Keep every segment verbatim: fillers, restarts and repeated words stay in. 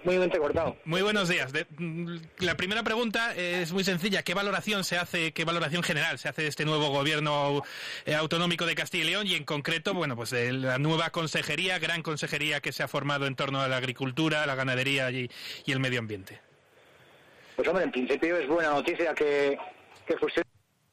Muy bien cortado. Muy buenos días. De, la primera pregunta es muy sencilla. ¿Qué valoración se hace, qué valoración general se hace de este nuevo gobierno eh, autonómico de Castilla y León y en concreto, bueno, pues de la nueva consejería, gran consejería que se ha formado en torno a la agricultura, la ganadería y, y el medio ambiente? Pues hombre, en principio es buena noticia que, que funcione.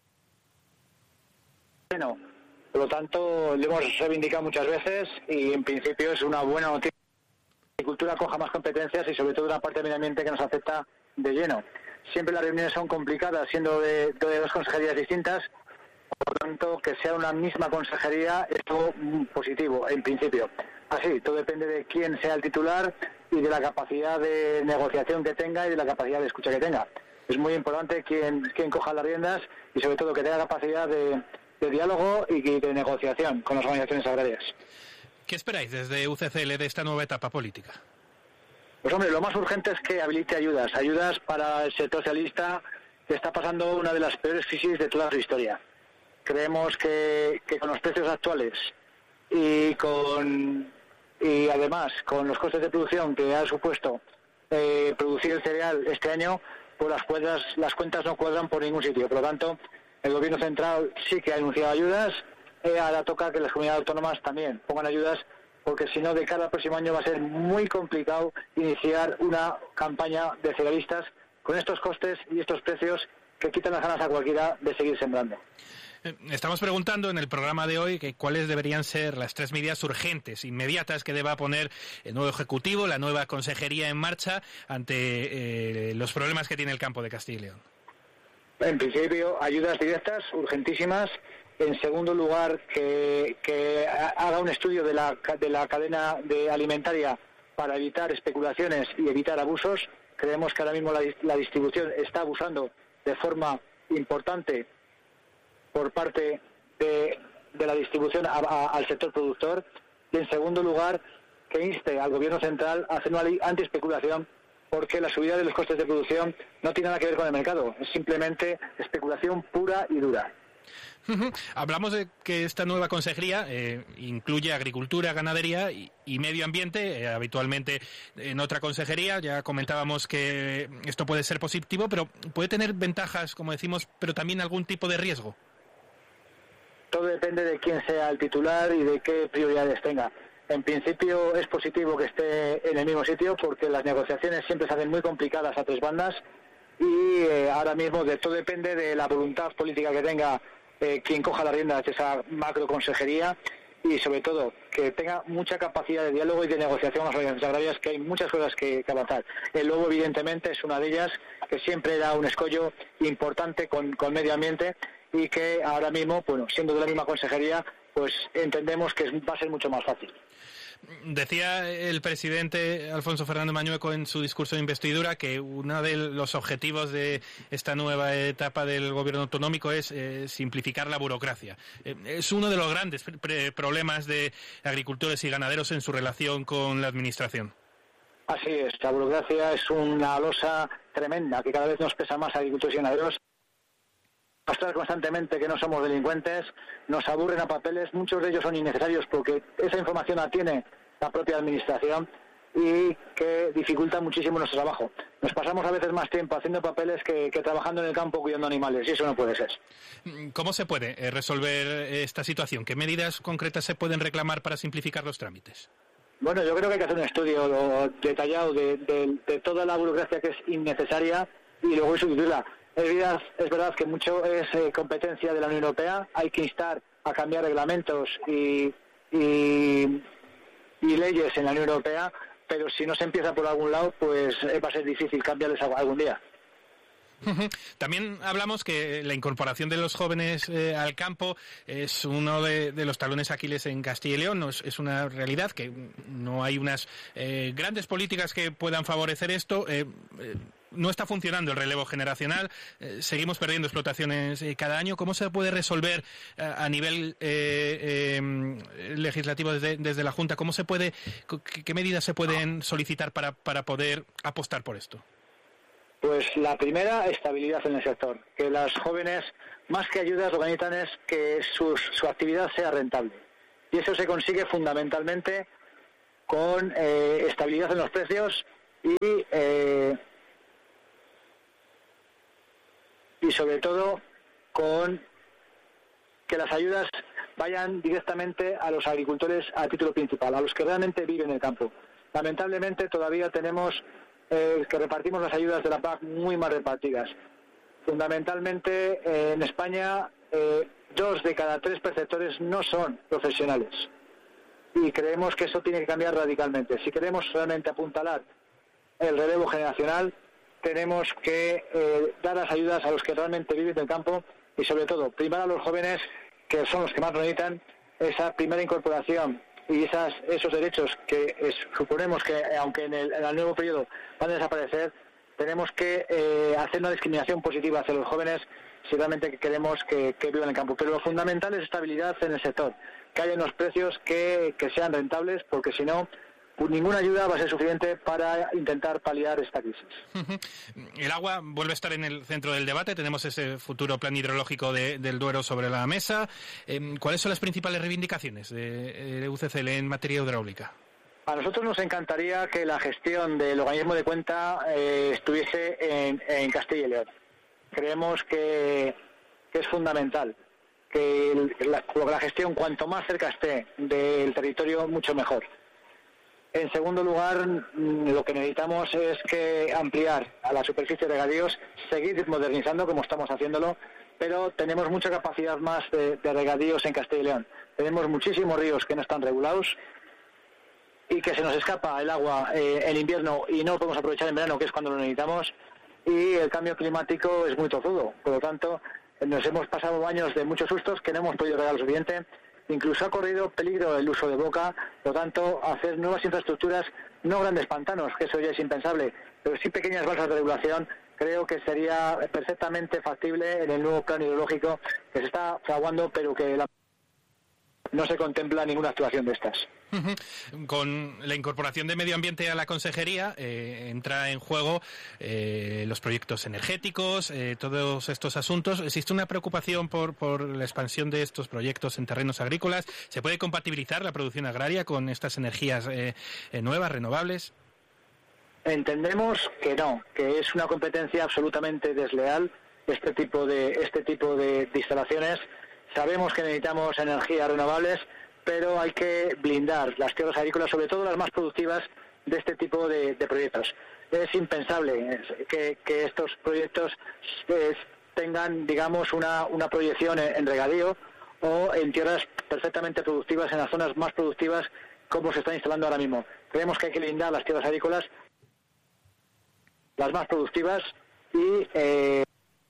Bueno, por lo tanto, lo hemos reivindicado muchas veces y en principio es una buena noticia. La agricultura coja más competencias y sobre todo una parte del medio ambiente que nos afecta de lleno. Siempre las reuniones son complicadas siendo de, de dos consejerías distintas, por lo tanto que sea una misma consejería es todo positivo en principio. Así, todo depende de quién sea el titular y de la capacidad de negociación que tenga y de la capacidad de escucha que tenga. Es muy importante quién, quién coja las riendas y sobre todo que tenga capacidad de, de diálogo y de negociación con las organizaciones agrarias. ¿Qué esperáis desde U C C L de esta nueva etapa política? Pues hombre, lo más urgente es que habilite ayudas, ayudas para el sector socialista que está pasando una de las peores crisis de toda su historia. Creemos que, que con los precios actuales y con y además con los costes de producción que ha supuesto eh, producir el cereal este año, pues las cuentas, las cuentas no cuadran por ningún sitio. Por lo tanto, el gobierno central sí que ha anunciado ayudas. Eh, ahora toca que las comunidades autónomas también pongan ayudas, porque si no, de cara al próximo año va a ser muy complicado iniciar una campaña de cerealistas con estos costes y estos precios que quitan las ganas a cualquiera de seguir sembrando. Estamos preguntando en el programa de hoy que cuáles deberían ser las tres medidas urgentes, inmediatas, que deba poner el nuevo Ejecutivo, la nueva Consejería en marcha ante eh, los problemas que tiene el campo de Castilla y León. En principio, ayudas directas, urgentísimas. En segundo lugar, que, que haga un estudio de la, de la cadena de alimentaria para evitar especulaciones y evitar abusos. Creemos que ahora mismo la, la distribución está abusando de forma importante por parte de, de la distribución a, a, al sector productor. Y en segundo lugar, que inste al gobierno central a hacer una ley antiespeculación, porque la subida de los costes de producción no tiene nada que ver con el mercado, es simplemente especulación pura y dura. Uh-huh. Hablamos de que esta nueva consejería eh, incluye agricultura, ganadería y, y medio ambiente. Eh, habitualmente en otra consejería ya comentábamos que esto puede ser positivo, pero puede tener ventajas, como decimos, pero también algún tipo de riesgo. Todo depende de quién sea el titular y de qué prioridades tenga. En principio es positivo que esté en el mismo sitio porque las negociaciones siempre se hacen muy complicadas a tres bandas y eh, ahora mismo de todo depende de la voluntad política que tenga Eh, quien coja la rienda de esa macro consejería y sobre todo que tenga mucha capacidad de diálogo y de negociación con las organizaciones agrarias, que hay muchas cosas que, que avanzar. El lobo evidentemente es una de ellas, que siempre era un escollo importante con, con medio ambiente y que ahora mismo, bueno, siendo de la misma consejería, pues entendemos que es, va a ser mucho más fácil. Decía el presidente Alfonso Fernández Mañueco en su discurso de investidura que uno de los objetivos de esta nueva etapa del gobierno autonómico es eh, simplificar la burocracia. Eh, es uno de los grandes pre- problemas de agricultores y ganaderos en su relación con la administración. Así es, la burocracia es una losa tremenda que cada vez nos pesa más a agricultores y ganaderos. Mostrar constantemente que no somos delincuentes, nos aburren a papeles, muchos de ellos son innecesarios porque esa información la tiene la propia administración y que dificulta muchísimo nuestro trabajo. Nos pasamos a veces más tiempo haciendo papeles que, que trabajando en el campo cuidando animales y eso no puede ser. ¿Cómo se puede resolver esta situación? ¿Qué medidas concretas se pueden reclamar para simplificar los trámites? Bueno, yo creo que hay que hacer un estudio detallado de, de, de toda la burocracia que es innecesaria y luego sustituirla. Es verdad, es verdad que mucho es eh, competencia de la Unión Europea, hay que instar a cambiar reglamentos y, y, y leyes en la Unión Europea, pero si no se empieza por algún lado, pues eh, va a ser difícil cambiarles algún día. También hablamos que la incorporación de los jóvenes eh, al campo es uno de, de los talones Aquiles en Castilla y León. No, es, es una realidad que no hay unas eh, grandes políticas que puedan favorecer esto. Eh, eh, no está funcionando el relevo generacional. Eh, seguimos perdiendo explotaciones eh, cada año. ¿Cómo se puede resolver eh, a nivel eh, eh, legislativo desde, desde la Junta? ¿Cómo se puede, qué, qué medidas se pueden solicitar para, para poder apostar por esto? Pues la primera, estabilidad en el sector. Que las jóvenes, más que ayudas, lo que necesitan es que su, su actividad sea rentable. Y eso se consigue fundamentalmente con eh, estabilidad en los precios y eh, y sobre todo con que las ayudas vayan directamente a los agricultores a título principal, a los que realmente viven en el campo. Lamentablemente todavía tenemos eh, que repartimos las ayudas de la P A C muy mal repartidas. Fundamentalmente eh, en España eh, dos de cada tres perceptores no son profesionales y creemos que eso tiene que cambiar radicalmente. Si queremos realmente apuntalar el relevo generacional, tenemos que eh, dar las ayudas a los que realmente viven del campo y sobre todo primar a los jóvenes, que son los que más lo necesitan, esa primera incorporación y esas, esos derechos que es, suponemos que aunque en el, en el nuevo periodo van a desaparecer, tenemos que eh, hacer una discriminación positiva hacia los jóvenes si realmente queremos que, que vivan en el campo. Pero lo fundamental es estabilidad en el sector, que haya unos precios que, que sean rentables, porque si no, pues ninguna ayuda va a ser suficiente para intentar paliar esta crisis. El agua vuelve a estar en el centro del debate. Tenemos ese futuro plan hidrológico de, del Duero sobre la mesa. Eh, ¿Cuáles son las principales reivindicaciones de, de U C C L en materia hidráulica? A nosotros nos encantaría que la gestión del organismo de cuenta eh, estuviese en, en Castilla y León. Creemos que, que es fundamental que el, la, la gestión, cuanto más cerca esté del territorio, mucho mejor. En segundo lugar, lo que necesitamos es que ampliar a la superficie de regadíos, seguir modernizando como estamos haciéndolo, pero tenemos mucha capacidad más de, de regadíos en Castilla y León. Tenemos muchísimos ríos que no están regulados y que se nos escapa el agua eh, en invierno y no lo podemos aprovechar en verano, que es cuando lo necesitamos, y el cambio climático es muy tozudo. Por lo tanto, nos hemos pasado años de muchos sustos que no hemos podido regar lo suficiente. Incluso ha corrido peligro el uso de boca, por lo tanto, hacer nuevas infraestructuras, no grandes pantanos, que eso ya es impensable, pero sí pequeñas balsas de regulación, creo que sería perfectamente factible en el nuevo plan hidrológico que se está fraguando, pero que la... no se contempla ninguna actuación de estas. Con la incorporación de medio ambiente a la consejería eh, entra en juego eh, los proyectos energéticos, eh, todos estos asuntos. ¿Existe una preocupación por, por la expansión de estos proyectos en terrenos agrícolas? ¿Se puede compatibilizar la producción agraria con estas energías eh, eh, nuevas, renovables? Entendemos que no, que es una competencia absolutamente desleal este tipo de este tipo de, de instalaciones. Sabemos que necesitamos energías renovables, pero hay que blindar las tierras agrícolas, sobre todo las más productivas, de este tipo de, de proyectos. Es impensable que, que estos proyectos eh, tengan, digamos, una, una proyección en, en regadío o en tierras perfectamente productivas, en las zonas más productivas, como se están instalando ahora mismo. Creemos que hay que blindar las tierras agrícolas, las más productivas, y eh,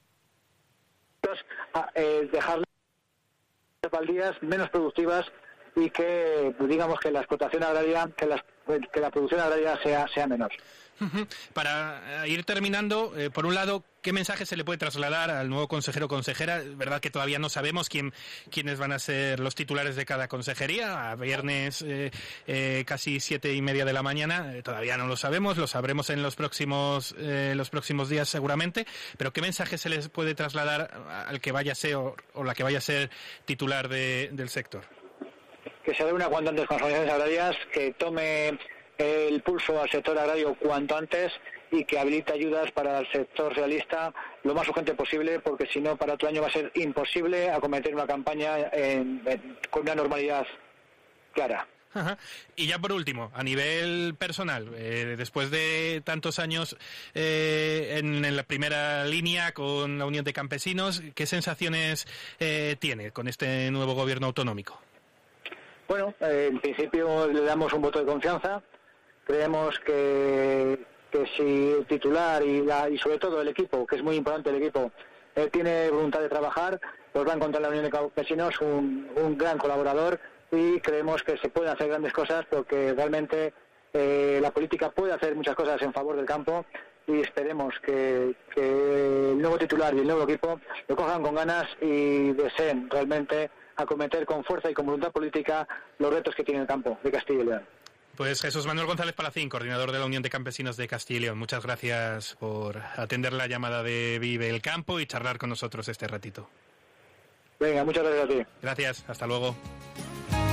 eh, dejarlas baldías menos productivas, y que digamos que la explotación agraria, que la, que la producción agraria sea, sea menor. Para ir terminando, eh, por un lado, ¿qué mensaje se le puede trasladar al nuevo consejero o consejera? Es verdad que todavía no sabemos quién quiénes van a ser los titulares de cada consejería. A viernes eh, eh, casi siete y media de la mañana, eh, todavía no lo sabemos, lo sabremos en los próximos eh, los próximos días seguramente. Pero ¿qué mensaje se les puede trasladar al que vaya a ser o, o la que vaya a ser titular de, del sector? Que se reúna cuanto antes con las organizaciones agrarias, que tome el pulso al sector agrario cuanto antes y que habilite ayudas para el sector realista lo más urgente posible, porque si no, para otro año va a ser imposible acometer una campaña en, en, con una normalidad clara. Ajá. Y ya por último, a nivel personal, eh, después de tantos años eh, en, en la primera línea con la Unión de Campesinos, ¿qué sensaciones eh, tiene con este nuevo gobierno autonómico? Bueno, eh, en principio le damos un voto de confianza. Creemos que, que si el titular y, la, y sobre todo el equipo, que es muy importante el equipo, eh, tiene voluntad de trabajar, pues va a encontrar la Unión de Campesinos un, un gran colaborador, y creemos que se pueden hacer grandes cosas, porque realmente eh, la política puede hacer muchas cosas en favor del campo, y esperemos que, que el nuevo titular y el nuevo equipo lo cojan con ganas y deseen realmente acometer con fuerza y con voluntad política los retos que tiene el campo de Castilla y León. Pues Jesús Manuel González Palacín, coordinador de la Unión de Campesinos de Castilla y León, muchas gracias por atender la llamada de Vive el Campo y charlar con nosotros este ratito. Venga, muchas gracias a ti. Gracias, hasta luego.